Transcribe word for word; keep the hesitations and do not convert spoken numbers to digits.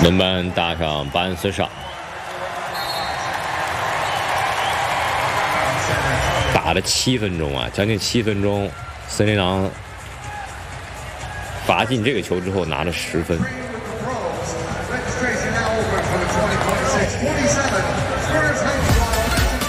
轮班搭上巴恩斯上，打了七分钟啊，将近七分钟，森林狼罚进这个球之后拿了十分。 Registration now open for the twenty twenty-six twenty-seven Spurs High